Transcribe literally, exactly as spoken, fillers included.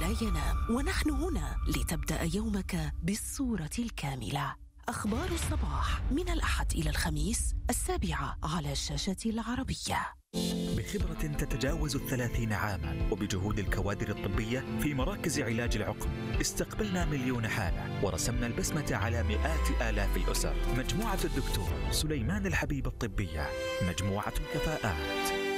لا ينام، ونحن هنا لتبدأ يومك بالصورة الكاملة. أخبار الصباح من الأحد إلى الخميس السابعة على الشاشة العربية. بخبرة تتجاوز الثلاثين عاما وبجهود الكوادر الطبية في مراكز علاج العقم، استقبلنا مليون حالة ورسمنا البسمة على مئات آلاف الأسر. مجموعة الدكتور سليمان الحبيب الطبية، مجموعة كفاءات.